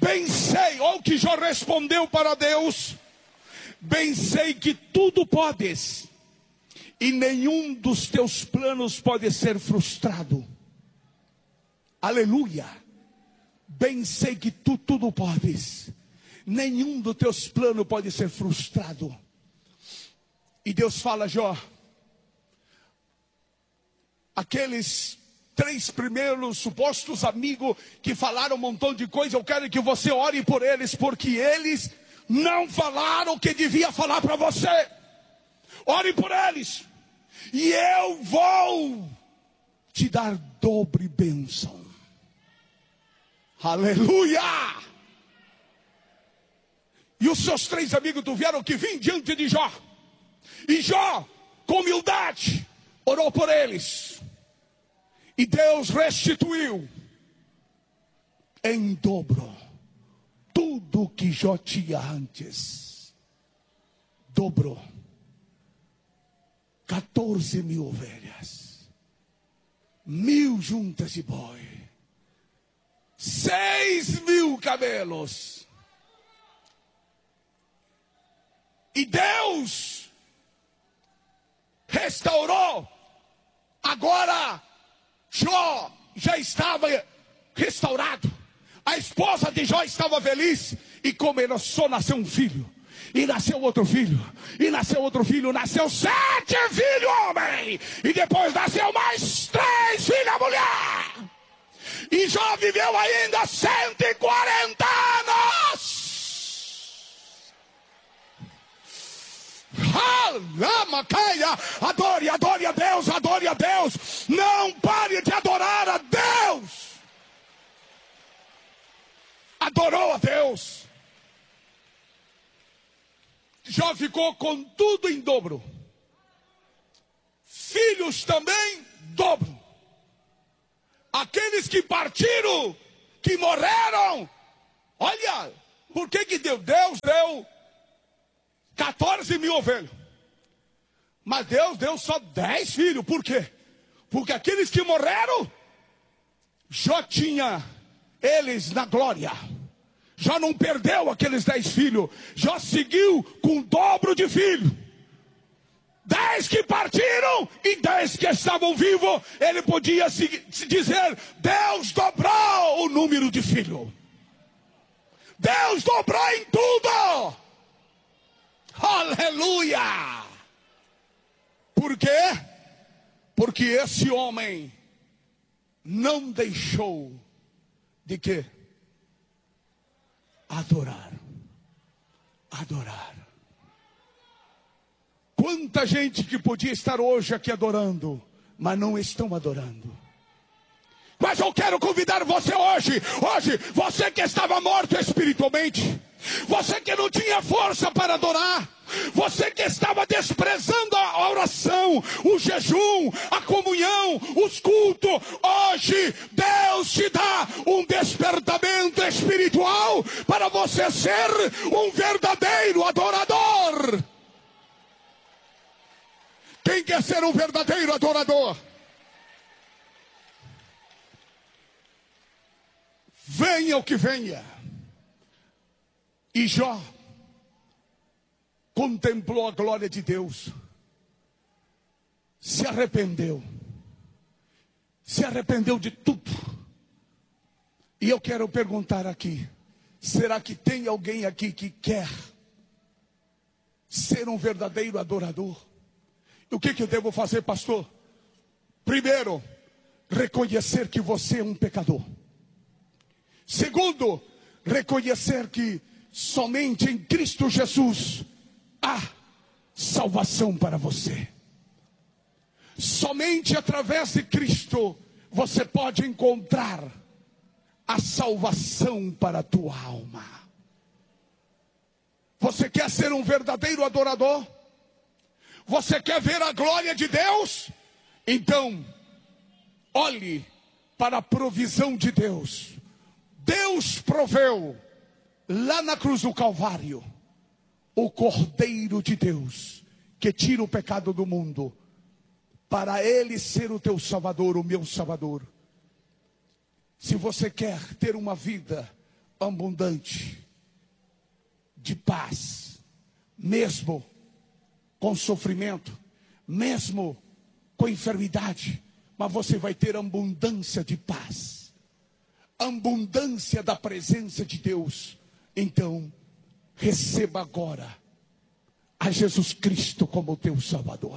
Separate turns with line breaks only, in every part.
bem sei, ou que Jó respondeu para Deus: bem sei que tudo podes, e nenhum dos teus planos pode ser frustrado. Aleluia. Bem sei que tu tudo podes, nenhum dos teus planos pode ser frustrado. E Deus fala: Jó, aqueles 3 primeiros supostos amigos que falaram um montão de coisa, eu quero que você ore por eles, porque eles não falaram o que devia falar para você. Ore por eles, e eu vou te dar dobre bênção. Aleluia! E os seus 3 amigos tiveram que vir diante de Jó. E Jó, com humildade, orou por eles. E Deus restituiu em dobro tudo que Jó tinha antes. Dobrou. 14.000 ovelhas, 1.000 juntas de boi, 6.000 camelos. E Deus restaurou. Agora Jó já estava restaurado. A esposa de Jó estava feliz. E começou a nascer um filho. E nasceu outro filho. E nasceu outro filho. Nasceu 7 filhos homem. E depois nasceu mais 3 filhas mulher. E Jó viveu ainda 140 anos. Adore, adore a Deus, adore a Deus. Não pare de adorar a Deus. Adorou a Deus. Jó ficou com tudo em dobro. Filhos também, dobro. Aqueles que partiram, que morreram. Olha, por que deu? Deus deu 14.000 ovelhas. Mas Deus deu só 10 filhos. Por quê? Porque aqueles que morreram, Jó tinha eles na glória. Jó não perdeu aqueles 10 filhos. Jó seguiu com o dobro de filhos. 10 que partiram e 10 que estavam vivos. Ele podia se dizer: Deus dobrou o número de filhos. Deus dobrou em tudo. Aleluia. Por quê? Porque esse homem não deixou de quê? Adorar. Adorar. Quanta gente que podia estar hoje aqui adorando, mas não estão adorando. Mas eu quero convidar você hoje, você que estava morto espiritualmente, você que não tinha força para adorar, você que estava desprezando a oração, o jejum, a comunhão, os cultos, hoje Deus te dá um despertamento espiritual para você ser um verdadeiro adorador. Quem quer ser um verdadeiro adorador? Venha o que venha. E Jó contemplou a glória de Deus. Se arrependeu. Se arrependeu de tudo. E eu quero perguntar aqui: será que tem alguém aqui que quer ser um verdadeiro adorador? O que eu devo fazer, pastor? Primeiro, reconhecer que você é um pecador. Segundo, reconhecer que somente em Cristo Jesus há salvação para você. Somente através de Cristo você pode encontrar a salvação para a tua alma. Você quer ser um verdadeiro adorador? Você quer ver a glória de Deus? Então, olhe para a provisão de Deus. Deus proveu lá na cruz do Calvário o Cordeiro de Deus que tira o pecado do mundo, para Ele ser o teu Salvador, o meu Salvador. Se você quer ter uma vida abundante de paz, mesmo com sofrimento, mesmo com enfermidade, mas você vai ter abundância de paz, abundância da presença de Deus. Então, receba agora a Jesus Cristo como teu Salvador.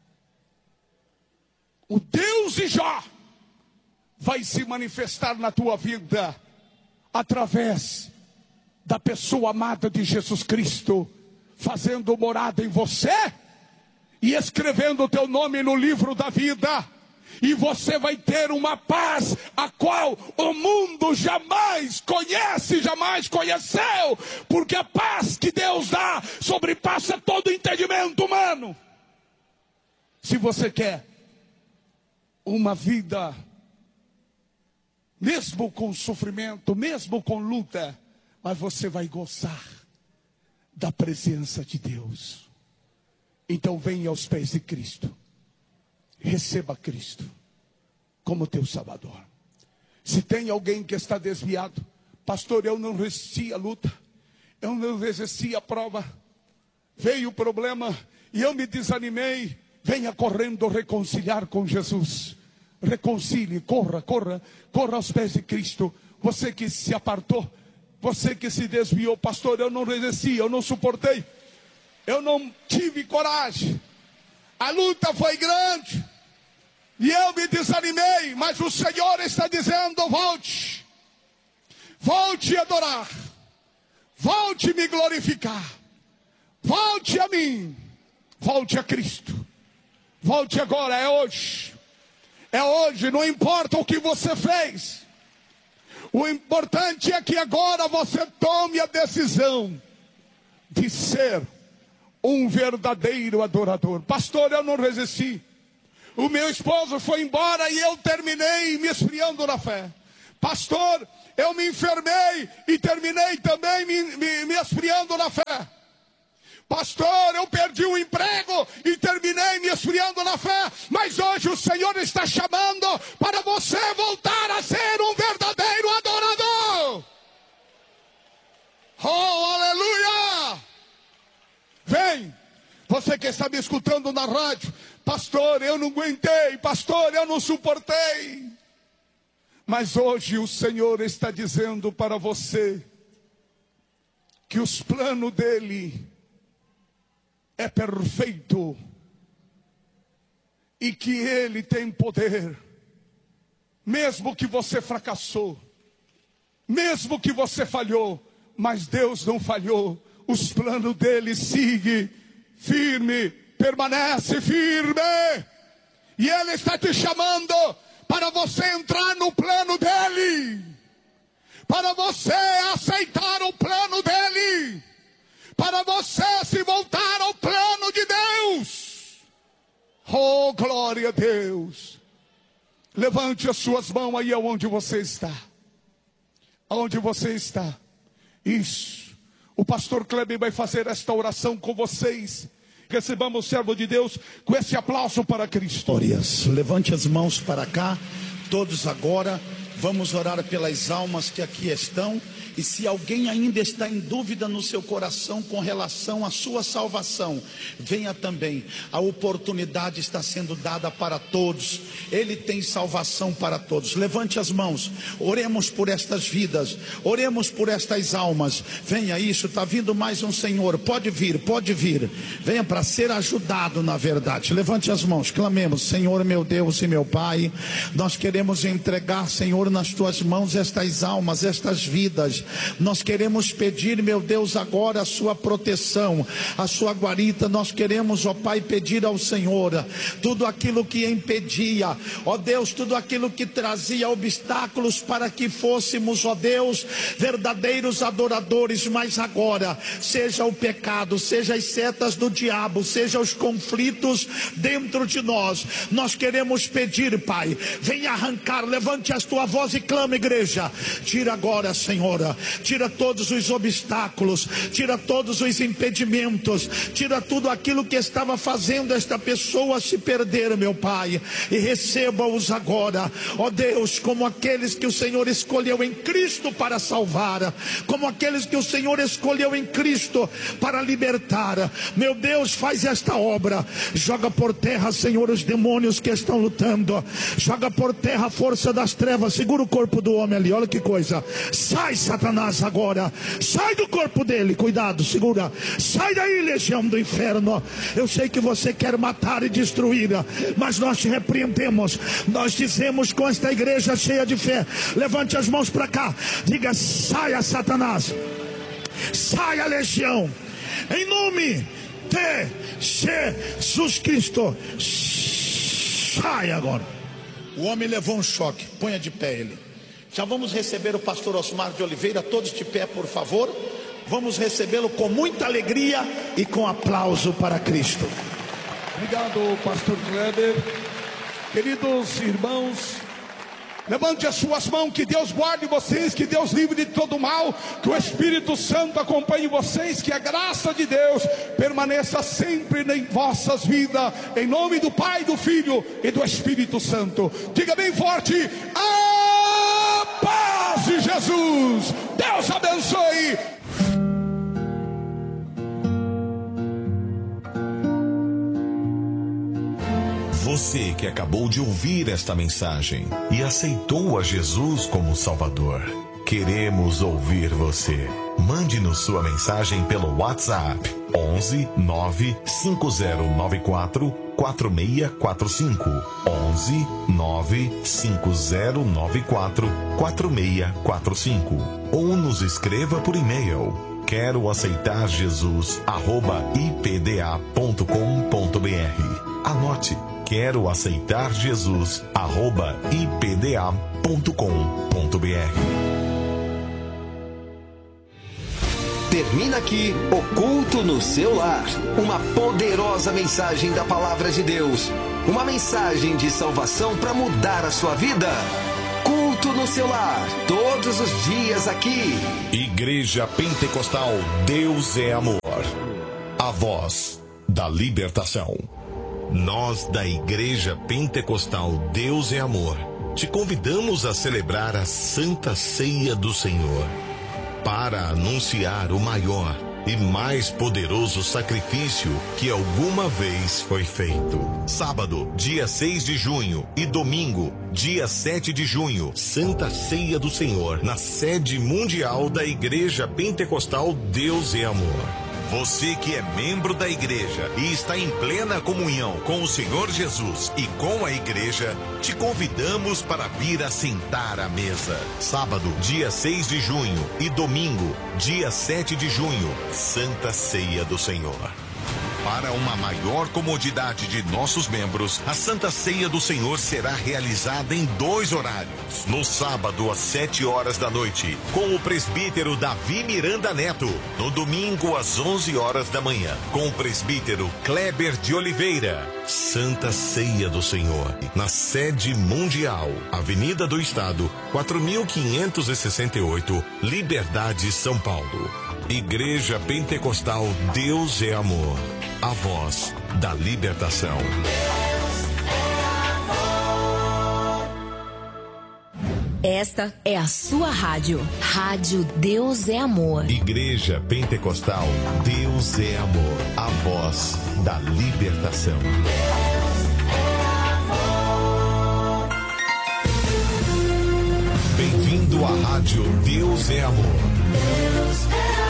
O Deus de Jó vai se manifestar na tua vida através da pessoa amada de Jesus Cristo, fazendo morada em você e escrevendo o teu nome no livro da vida. E você vai ter uma paz a qual o mundo jamais conhece, jamais conheceu, porque a paz que Deus dá sobrepassa todo entendimento humano. Se você quer uma vida, mesmo com sofrimento, mesmo com luta, mas você vai gozar da presença de Deus, então venha aos pés de Cristo. Receba Cristo como teu Salvador. Se tem alguém que está desviado, pastor, eu não resisti à luta, eu não resisti à prova, veio o problema e eu me desanimei, venha correndo reconciliar com Jesus. Reconcilie, corra aos pés de Cristo. Você que se apartou, você que se desviou, pastor, eu não resisti, eu não suportei, eu não tive coragem, a luta foi grande e eu me desanimei, mas o Senhor está dizendo: volte a adorar, volte a me glorificar, volte a mim, volte a Cristo, volte agora, é hoje, não importa o que você fez, o importante é que agora você tome a decisão de ser um verdadeiro adorador. Pastor, eu não resisti, o meu esposo foi embora e eu terminei me esfriando na fé. Pastor, eu me enfermei e terminei também me esfriando na fé. Pastor, eu perdi o emprego e terminei me esfriando na fé. Mas hoje o Senhor está chamando para você voltar a ser um verdadeiro adorador. Oh, aleluia! Vem, você que está me escutando na rádio: pastor, eu não aguentei, pastor, eu não suportei. Mas hoje o Senhor está dizendo para você que os planos dele é perfeito e que ele tem poder. Mesmo que você fracassou, mesmo que você falhou, mas Deus não falhou. Os planos dele seguem firme, permanece firme. E ele está te chamando para você entrar no plano dele, para você aceitar o plano dele, para você se voltar ao plano de Deus. Oh, glória a Deus. Levante as suas mãos aí onde você está. Aonde você está. Isso. O pastor Kleber vai fazer esta oração com vocês. Recebamos o servo de Deus com esse aplauso para Cristo.
Glórias. Levante as mãos para cá, todos agora. Vamos orar pelas almas que aqui estão. E se alguém ainda está em dúvida no seu coração com relação à sua salvação, venha também. A oportunidade está sendo dada para todos. Ele tem salvação para todos. Levante as mãos. Oremos por estas vidas. Oremos por estas almas. Venha, isso, está vindo mais um Senhor. Pode vir, pode vir. Venha para ser ajudado, na verdade. Levante as mãos. Clamemos: Senhor, meu Deus e meu Pai, nós queremos entregar, Senhor, nas tuas mãos estas almas, estas vidas. Nós queremos pedir, meu Deus, agora a sua proteção, a sua guarita. Nós queremos, ó Pai, pedir ao Senhor tudo aquilo que impedia, ó Deus, tudo aquilo que trazia obstáculos para que fôssemos, ó Deus, verdadeiros adoradores. Mas agora, seja o pecado, seja as setas do diabo, seja os conflitos dentro de nós, nós queremos pedir, Pai, venha arrancar. Levante a tua voz voz e clama, igreja. Tira agora, Senhor. Tira todos os obstáculos. Tira todos os impedimentos. Tira tudo aquilo que estava fazendo esta pessoa se perder, meu Pai. E receba-os agora, ó Deus, como aqueles que o Senhor escolheu em Cristo para salvar, como aqueles que o Senhor escolheu em Cristo para libertar. Meu Deus, faz esta obra. Joga por terra, Senhor, os demônios que estão lutando. Joga por terra a força das trevas. Segura o corpo do homem ali, olha que coisa. Sai, Satanás, agora. Sai do corpo dele, cuidado, segura. Sai daí, legião do inferno. Eu sei que você quer matar e destruir, mas nós te repreendemos. Nós dizemos com esta igreja cheia de fé: levante as mãos para cá, diga: saia, Satanás, saia, legião, em nome de Jesus Cristo. Sai agora. O homem levou um choque. Ponha de pé ele. Já vamos receber o pastor Osmar de Oliveira. Todos de pé, por favor. Vamos recebê-lo com muita alegria e com aplauso para Cristo.
Obrigado, pastor Kleber. Queridos irmãos, levante as suas mãos, que Deus guarde vocês, que Deus livre de todo mal, que o Espírito Santo acompanhe vocês, que a graça de Deus permaneça sempre em vossas vidas, em nome do Pai, do Filho e do Espírito Santo. Diga bem forte: a paz de Jesus. Deus abençoe.
Você que acabou de ouvir esta mensagem e aceitou a Jesus como Salvador, queremos ouvir você. Mande-nos sua mensagem pelo WhatsApp 11 95094 4645 11 95094 4645 ou nos escreva por e-mail quero aceitar Jesus @ipda.com.br. Anote: quero aceitar Jesus @ipda.com.br.
Termina aqui o Culto no Seu Lar. Uma poderosa mensagem da Palavra de Deus. Uma mensagem de salvação para mudar a sua vida. Culto no Seu Lar, todos os dias aqui.
Igreja Pentecostal Deus é Amor. A voz da libertação. Nós da Igreja Pentecostal Deus é Amor te convidamos a celebrar a Santa Ceia do Senhor para anunciar o maior e mais poderoso sacrifício que alguma vez foi feito. Sábado, dia 6 de junho e domingo, dia 7 de junho, Santa Ceia do Senhor, na sede mundial da Igreja Pentecostal Deus é Amor. Você que é membro da igreja e está em plena comunhão com o Senhor Jesus e com a igreja, te convidamos para vir assentar à mesa. Sábado, dia 6 de junho e domingo, dia 7 de junho, Santa Ceia do Senhor. Para uma maior comodidade de nossos membros, a Santa Ceia do Senhor será realizada em 2 horários. No sábado, às 7 horas da noite, com o presbítero Davi Miranda Neto. No domingo, às 11 horas da manhã, com o presbítero Kleber de Oliveira. Santa Ceia do Senhor, na sede mundial, Avenida do Estado, 4568, Liberdade, São Paulo. Igreja Pentecostal Deus é Amor. A voz da libertação.
Esta é a sua rádio. Rádio Deus é Amor.
Igreja Pentecostal Deus é Amor. A voz da libertação. Bem-vindo à rádio Deus é Amor. Deus é amor.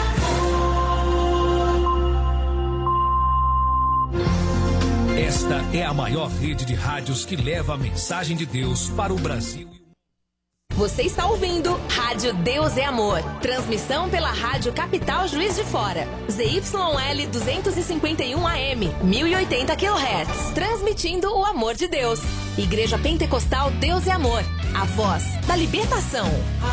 Esta é a maior rede de rádios que leva a mensagem de Deus para o Brasil.
Você está ouvindo Rádio Deus é Amor. Transmissão pela Rádio Capital Juiz de Fora. ZYL 251 AM, 1080 kHz. Transmitindo o amor de Deus. Igreja Pentecostal Deus é Amor. A voz da libertação.